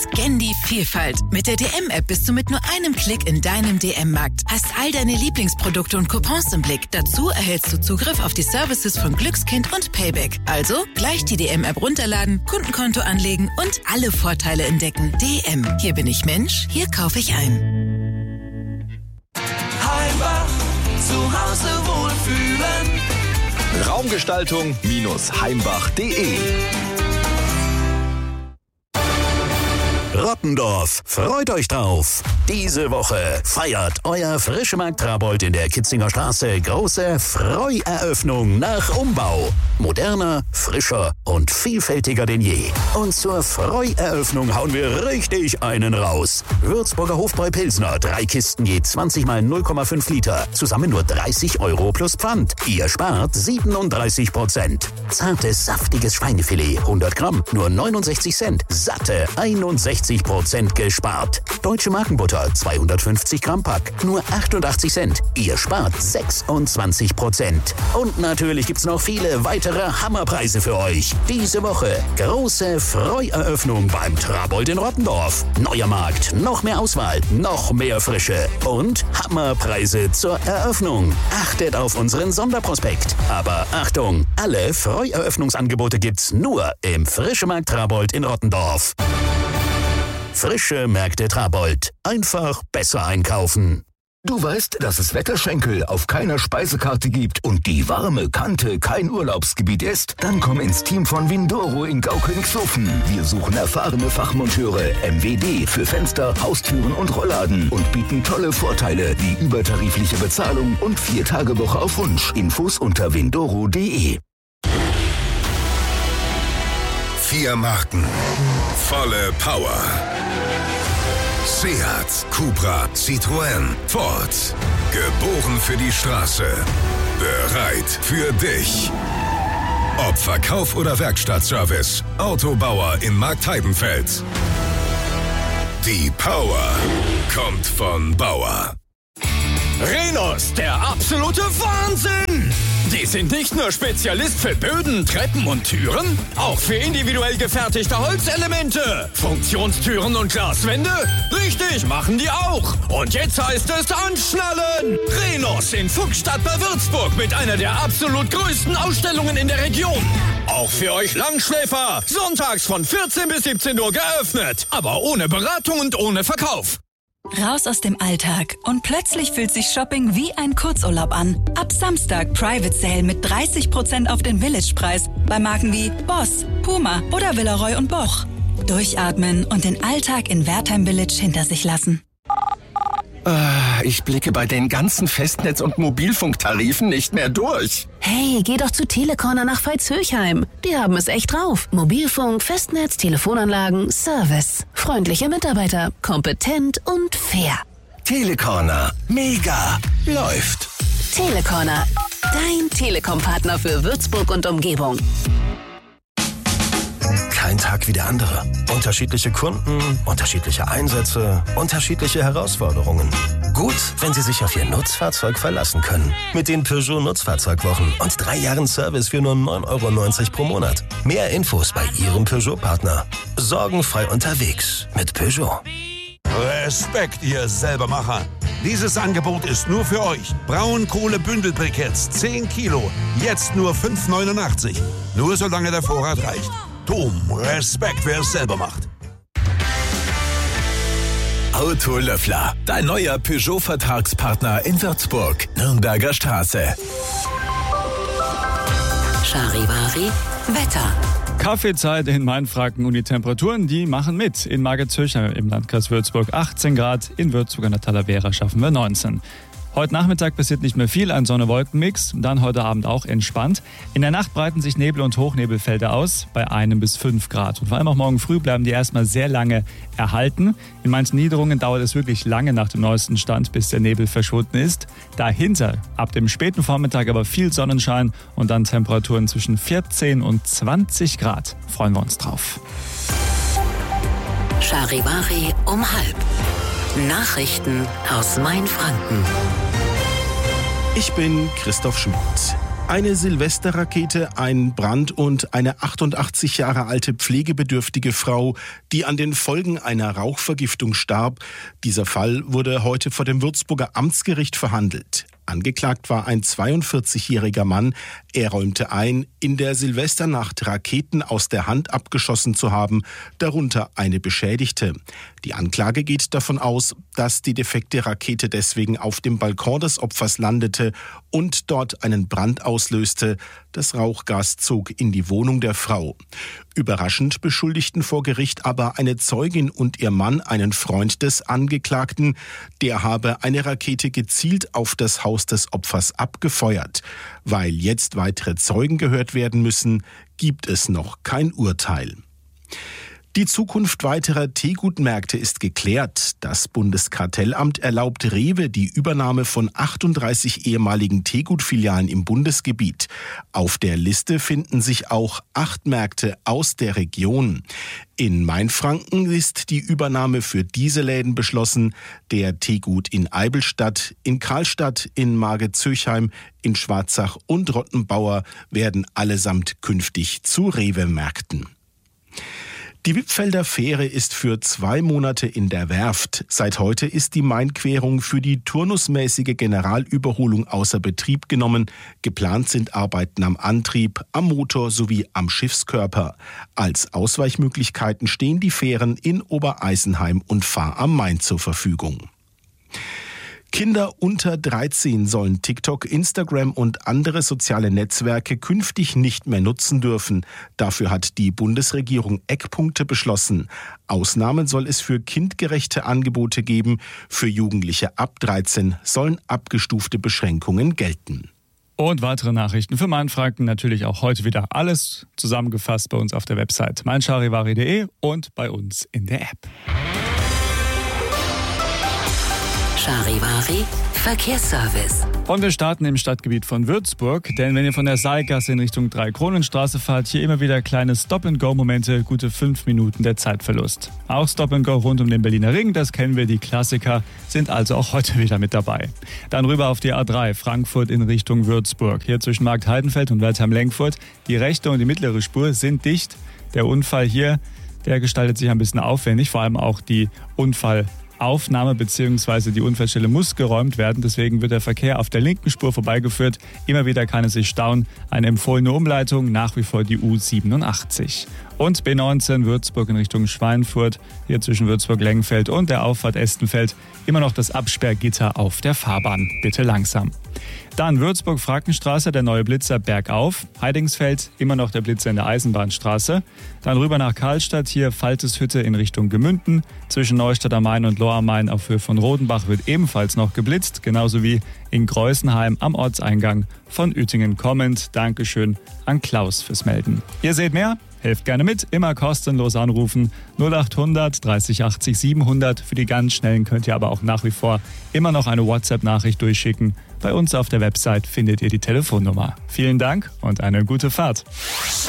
Scan die Vielfalt. Mit der DM-App bist du mit nur einem Klick in deinem DM-Markt. Hast all deine Lieblingsprodukte und Coupons im Blick. Dazu erhältst du Zugriff auf die Services von Glückskind und Payback. Also gleich die DM-App runterladen, Kundenkonto anlegen und alle Vorteile entdecken. DM. Hier bin ich Mensch, hier kaufe ich ein. Heimbach. Zu Hause wohlfühlen. Raumgestaltung-heimbach.de. Rottendorf, freut euch drauf! Diese Woche feiert euer Frischemarkt Trabold in der Kitzinger Straße große Freueröffnung nach Umbau. Moderner, frischer und vielfältiger denn je. Und zur Freueröffnung hauen wir richtig einen raus. Würzburger Hofbräu Pilsner, 3 Kisten je 20 mal 0,5 Liter. Zusammen nur 30 € plus Pfand. Ihr spart 37%. Zartes, saftiges Schweinefilet, 100 Gramm, nur 69 Cent. Satte 61% gespart. Deutsche Markenbutter, 250 Gramm Pack, nur 88 Cent. Ihr spart 26%. Und natürlich gibt's noch viele weitere Hammerpreise für euch. Diese Woche große Freueröffnung beim Trabold in Rottendorf. Neuer Markt, noch mehr Auswahl, noch mehr Frische und Hammerpreise zur Eröffnung. Achtet auf unseren Sonderprospekt. Aber Achtung, alle Freueröffnungsangebote gibt's nur im Frischemarkt Trabold in Rottendorf. Frische Märkte Trabold. Einfach besser einkaufen. Du weißt, dass es Wetterschenkel auf keiner Speisekarte gibt und die warme Kante kein Urlaubsgebiet ist? Dann komm ins Team von Windoro in Gaukönigshofen. Wir suchen erfahrene Fachmonteure, MWD für Fenster, Haustüren und Rollladen und bieten tolle Vorteile wie übertarifliche Bezahlung und 4-Tage-Woche auf Wunsch. Infos unter windoro.de. 4 Marken. Volle Power. Seat, Cupra, Citroën, Ford. Geboren für die Straße. Bereit für dich. Ob Verkauf oder Werkstattservice. Autobauer in Marktheidenfeld. Die Power kommt von Bauer. Rhenus, der absolute Wahnsinn! Die sind nicht nur Spezialist für Böden, Treppen und Türen, auch für individuell gefertigte Holzelemente, Funktionstüren und Glaswände. Richtig, machen die auch. Und jetzt heißt es anschnallen! Rhenus in Fuchsstadt bei Würzburg mit einer der absolut größten Ausstellungen in der Region. Auch für euch Langschläfer, sonntags von 14 bis 17 Uhr geöffnet, aber ohne Beratung und ohne Verkauf. Raus aus dem Alltag und plötzlich fühlt sich Shopping wie ein Kurzurlaub an. Ab Samstag Private Sale mit 30% auf den Village-Preis bei Marken wie Boss, Puma oder Villeroy & Boch. Durchatmen und den Alltag in Wertheim Village hinter sich lassen. Ich blicke bei den ganzen Festnetz- und Mobilfunktarifen nicht mehr durch. Hey, geh doch zu Telecorner nach Veitshöchheim. Die haben es echt drauf. Mobilfunk, Festnetz, Telefonanlagen, Service. Freundliche Mitarbeiter, kompetent und fair. Telecorner. Mega. Läuft. Telecorner. Dein Telekom-Partner für Würzburg und Umgebung. Kein Tag wie der andere. Unterschiedliche Kunden, unterschiedliche Einsätze, unterschiedliche Herausforderungen. Gut, wenn Sie sich auf Ihr Nutzfahrzeug verlassen können. Mit den Peugeot Nutzfahrzeugwochen und 3 Jahren Service für nur 9,90 € pro Monat. Mehr Infos bei Ihrem Peugeot-Partner. Sorgenfrei unterwegs mit Peugeot. Respekt, ihr Selbermacher. Dieses Angebot ist nur für euch. Braunkohle-Bündelbriketts, 10 Kilo. Jetzt nur 5,89 €. Nur solange der Vorrat reicht. Dom, Respekt, wer es selber macht. Autolöffler, dein neuer Peugeot-Vertragspartner in Würzburg, Nürnberger Straße. Charivari Wetter. Kaffeezeit in Mainfranken und die Temperaturen, die machen mit. In Margitshöchheim im Landkreis Würzburg 18 Grad, in Würzburg an der Talavera schaffen wir 19. Heute Nachmittag passiert nicht mehr viel, ein Sonne-Wolken-Mix, dann heute Abend auch entspannt. In der Nacht breiten sich Nebel- und Hochnebelfelder aus, bei 1 bis 5 Grad. Und vor allem auch morgen früh bleiben die erstmal sehr lange erhalten. In manchen Niederungen dauert es wirklich lange nach dem neuesten Stand, bis der Nebel verschwunden ist. Dahinter ab dem späten Vormittag aber viel Sonnenschein und dann Temperaturen zwischen 14 und 20 Grad. Freuen wir uns drauf. Charivari um 12:30. Nachrichten aus Mainfranken. Ich bin Christoph Schmidt. Eine Silvesterrakete, ein Brand und eine 88 Jahre alte pflegebedürftige Frau, die an den Folgen einer Rauchvergiftung starb. Dieser Fall wurde heute vor dem Würzburger Amtsgericht verhandelt. Angeklagt war ein 42-jähriger Mann. Er räumte ein, in der Silvesternacht Raketen aus der Hand abgeschossen zu haben, darunter eine Beschädigte. Die Anklage geht davon aus, dass die defekte Rakete deswegen auf dem Balkon des Opfers landete und dort einen Brand auslöste. Das Rauchgas zog in die Wohnung der Frau. Überraschend beschuldigten vor Gericht aber eine Zeugin und ihr Mann einen Freund des Angeklagten. Der habe eine Rakete gezielt auf das Haus des Opfers abgefeuert. Weil jetzt weitere Zeugen gehört werden müssen, gibt es noch kein Urteil. Die Zukunft weiterer Teegutmärkte ist geklärt. Das Bundeskartellamt erlaubt Rewe die Übernahme von 38 ehemaligen Teegutfilialen im Bundesgebiet. Auf der Liste finden sich auch 8 Märkte aus der Region. In Mainfranken ist die Übernahme für diese Läden beschlossen. Der Teegut in Eibelstadt, in Karlstadt, in Margezöchheim, in Schwarzach und Rottenbauer werden allesamt künftig zu Rewe-Märkten. Die Wippfelder Fähre ist für 2 Monate in der Werft. Seit heute ist die Mainquerung für die turnusmäßige Generalüberholung außer Betrieb genommen. Geplant sind Arbeiten am Antrieb, am Motor sowie am Schiffskörper. Als Ausweichmöglichkeiten stehen die Fähren in Obereisenheim und Fahr am Main zur Verfügung. Kinder unter 13 sollen TikTok, Instagram und andere soziale Netzwerke künftig nicht mehr nutzen dürfen. Dafür hat die Bundesregierung Eckpunkte beschlossen. Ausnahmen soll es für kindgerechte Angebote geben. Für Jugendliche ab 13 sollen abgestufte Beschränkungen gelten. Und weitere Nachrichten für Mainfranken natürlich auch heute wieder. Alles zusammengefasst bei uns auf der Website meincharivari.de und bei uns in der App. Charivari Verkehrsservice. Und wir starten im Stadtgebiet von Würzburg, denn wenn ihr von der Saalgasse in Richtung Dreikronenstraße fahrt, hier immer wieder kleine Stop-and-Go-Momente, gute 5 Minuten der Zeitverlust. Auch Stop-and-Go rund um den Berliner Ring, das kennen wir, die Klassiker, sind also auch heute wieder mit dabei. Dann rüber auf die A3, Frankfurt in Richtung Würzburg. Hier zwischen Markt Heidenfeld und Wertheim-Lenkfurt. Die rechte und die mittlere Spur sind dicht. Der Unfall hier, der gestaltet sich ein bisschen aufwendig, vor allem auch die Unfallaufnahme bzw. die Unfallstelle muss geräumt werden. Deswegen wird der Verkehr auf der linken Spur vorbeigeführt. Immer wieder kann es sich stauen. Eine empfohlene Umleitung, nach wie vor die U87. Und B19 Würzburg in Richtung Schweinfurt, hier zwischen Würzburg-Lengenfeld und der Auffahrt Estenfeld, immer noch das Absperrgitter auf der Fahrbahn. Bitte langsam. Dann Würzburg-Frankenstraße, der neue Blitzer bergauf. Heidingsfeld, immer noch der Blitzer in der Eisenbahnstraße. Dann rüber nach Karlstadt, hier Falteshütte in Richtung Gemünden. Zwischen Neustadt am Main und Lohr am Main auf Höhe von Rodenbach wird ebenfalls noch geblitzt. Genauso wie in Greußenheim am Ortseingang von Uetingen kommend. Dankeschön an Klaus fürs Melden. Ihr seht mehr? Helft gerne mit, immer kostenlos anrufen. 0800 30 80 700. Für die ganz Schnellen könnt ihr aber auch nach wie vor immer noch eine WhatsApp-Nachricht durchschicken. Bei uns auf der Website findet ihr die Telefonnummer. Vielen Dank und eine gute Fahrt.